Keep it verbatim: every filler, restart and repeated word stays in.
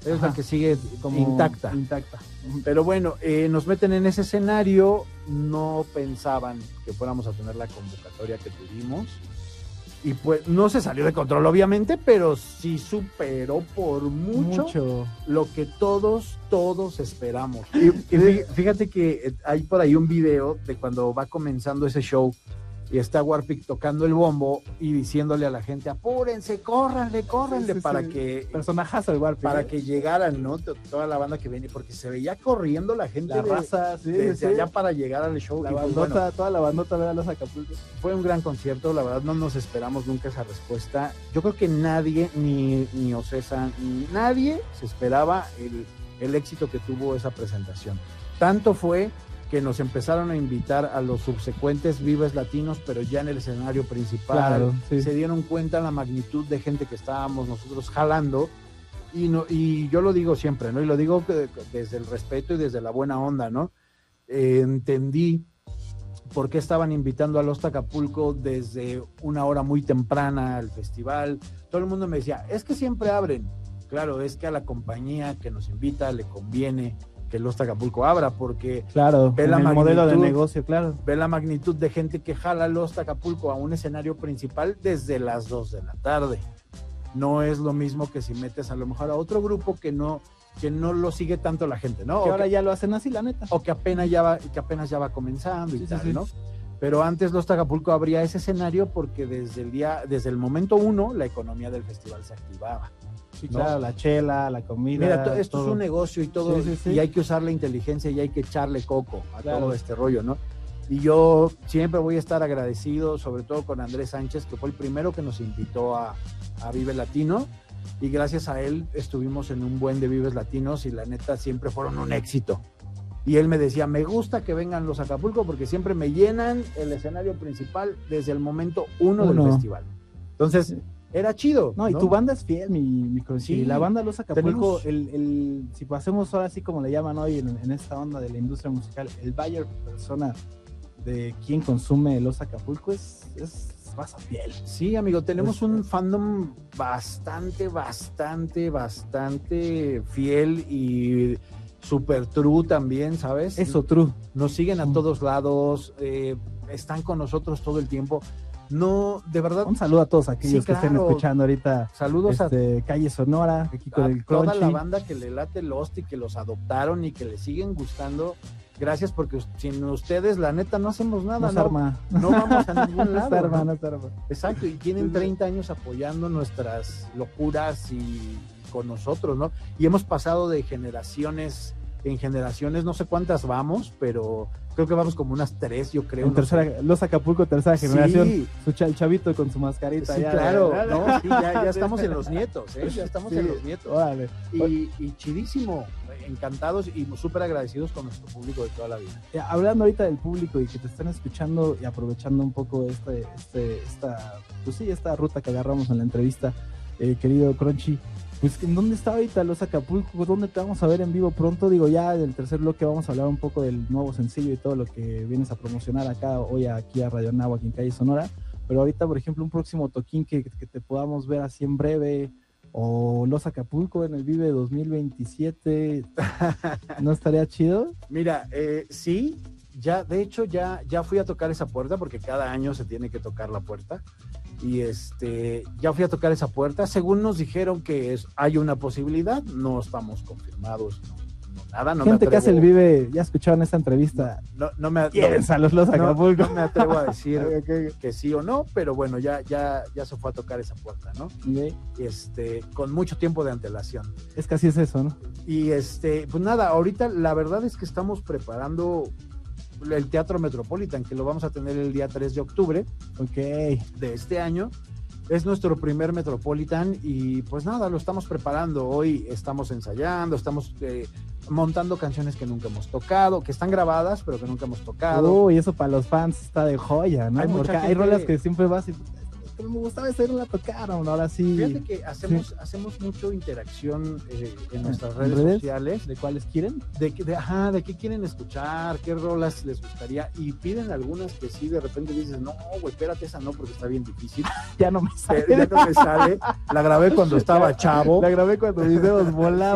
Es Ajá. la que sigue como intacta. Intacta. Pero bueno, eh, nos meten en ese escenario, no pensaban que fuéramos a tener la convocatoria que tuvimos. Y pues no se salió de control, obviamente, pero sí superó por mucho, Mucho. lo que todos, todos esperamos. Y, y fíjate que hay por ahí un video de cuando va comenzando ese show y está Warpic tocando el bombo y diciéndole a la gente, apúrense, córranle, córranle, Sí, sí, para sí. que Personajazo el Warpic. para ¿eh? que llegaran, ¿no? Toda la banda que viene, porque se veía corriendo la gente La de, raza, sí, desde sí. allá para llegar al show. La Y pues, bandota, bueno, toda la bandota ver a los Acapulco. fue un gran concierto, la verdad no nos esperamos nunca esa respuesta. Yo creo que nadie, ni, ni Ocesa, ni nadie se esperaba el, el éxito que tuvo esa presentación. Tanto fue que nos empezaron a invitar a los subsecuentes Vives Latinos, pero ya en el escenario principal. Claro, sí. Se dieron cuenta la magnitud de gente que estábamos nosotros jalando, y, no, y yo lo digo siempre, ¿no? Y lo digo que, desde el respeto y desde la buena onda, ¿no? Eh, entendí por qué estaban invitando a Los Acapulco desde una hora muy temprana al festival. Todo el mundo me decía, es que siempre abren. Claro, es que a la compañía que nos invita le conviene que Los Acapulco abra, porque Claro, ve la el magnitud, modelo de negocio, claro. ve la magnitud de gente que jala Los Acapulco a un escenario principal desde las dos de la tarde. No es lo mismo que si metes a lo mejor a otro grupo que no, que no lo sigue tanto la gente, ¿no? Que O ahora que, ya lo hacen así, la neta. o que apenas ya va, que apenas ya va comenzando y Sí, sí, tal, sí. ¿no? Pero antes Los Acapulco abría ese escenario porque desde el día, desde el momento uno, la economía del festival se activaba. Sí, ¿no? claro, la chela, la comida. Mira, to- esto todo. es un negocio y todo, Sí, sí, sí. y hay que usar la inteligencia y hay que echarle coco a Claro. todo este rollo, ¿no? Y yo siempre voy a estar agradecido, sobre todo con Andrés Sánchez, que fue el primero que nos invitó a, a Vive Latino, y gracias a él estuvimos en un buen de Vives Latinos, y la neta siempre fueron un éxito. Y él me decía, me gusta que vengan Los Acapulco porque siempre me llenan el escenario principal desde el momento uno, Uno. del festival. Entonces, era chido. No, y tu banda es fiel, mi, mi Crunchy. Sí. La banda Los Acapulco, Tenemos- el, el, si pasemos ahora así como le llaman hoy en, en esta onda de la industria musical, el buyer persona de quien consume Los Acapulco es, es raza fiel. Sí, amigo, tenemos Es- un fandom bastante, bastante, bastante fiel y super true también, ¿sabes? Eso, true. Nos siguen a Mm. todos lados, eh, están con nosotros todo el tiempo. No, de verdad, Un saludo a todos aquellos Sí, que estén claro. escuchando ahorita. saludos este, Calle Sonora, aquí a, con a el toda Crunchy. la banda que le late Lost y que los adoptaron y que le siguen gustando. Gracias, porque sin ustedes, la neta, no hacemos nada, No se ¿no? arma. No vamos a ningún No lado. se arma, ¿no? no se arma. Exacto, y tienen treinta años apoyando nuestras locuras y con nosotros, ¿no? Y hemos pasado de generaciones en generaciones, no sé cuántas vamos, pero creo que vamos como unas tres, yo creo. En no tercera, sé. Los Acapulco, tercera generación. Sí. Su cha- el chavito con su mascarita. Sí, ya, claro, ya, ¿no? Sí, ya, ya estamos en los nietos, ¿eh? Ya estamos Sí, en los nietos. Órale. Y, y chidísimo, encantados y súper agradecidos con nuestro público de toda la vida. Eh, hablando ahorita del público y que te están escuchando y aprovechando un poco este, este, esta, pues sí, esta ruta que agarramos en la entrevista, eh, querido Crunchy, pues ¿en dónde está ahorita Los Acapulco? ¿Dónde te vamos a ver en vivo pronto? Digo, ya en el tercer bloque vamos a hablar un poco del nuevo sencillo y todo lo que vienes a promocionar acá hoy aquí a Radio Anáhuac en Calle Sonora, pero ahorita, por ejemplo, un próximo toquín que, que te podamos ver así en breve, o Los Acapulco en el Vive dos mil veintisiete, ¿no estaría chido? Mira, eh, sí, ya, de hecho, ya, ya fui a tocar esa puerta, porque cada año se tiene que tocar la puerta. Y este, ya fui a tocar esa puerta. Según nos dijeron que es, hay una posibilidad, no estamos confirmados, no, no nada. No Gente me que hace el atrevo, Vive, ya escucharon esta entrevista. no, no me, ¿Quieren no, a los Los no, Acapulco? no me atrevo a decir Ok, ok. que sí o no, pero bueno, ya, ya, ya se fue a tocar esa puerta, ¿no? Ok. Este, con mucho tiempo de antelación. Es que así es eso, ¿no? Y este, pues nada, ahorita la verdad es que estamos preparando el Teatro Metropolitan, que lo vamos a tener el día tres de octubre Ok. de este año. Es nuestro primer Metropolitan y pues nada, lo estamos preparando. Hoy estamos ensayando, estamos eh, montando canciones que nunca hemos tocado, que están grabadas, pero que nunca hemos tocado. Uy, eso para los fans está de joya, ¿no? Hay mucha Porque hay gente- rolas que siempre vas y "Es que me gustaba esa, no la tocaron, ahora sí". Fíjate que hacemos, hacemos mucho interacción eh, en nuestras redes, ¿Redes? sociales. ¿De cuáles quieren? De, que- de, ajá, de qué quieren escuchar, qué rolas les gustaría, y piden algunas que sí, de repente dices, no, güey, espérate, esa no, porque está bien difícil. Ya no me sale. Pero ya no me sale. La grabé cuando estaba chavo. La grabé cuando videos volaban.